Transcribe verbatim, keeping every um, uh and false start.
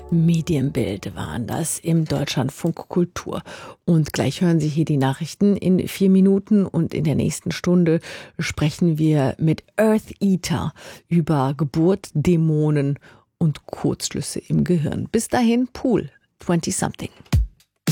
Medienbild waren das im Deutschlandfunk Kultur. Und gleich hören Sie hier die Nachrichten in vier Minuten und in der nächsten Stunde sprechen wir mit Earth Eater über Geburt, Dämonen und Kurzschlüsse im Gehirn. Bis dahin, Pool, zwanzig something.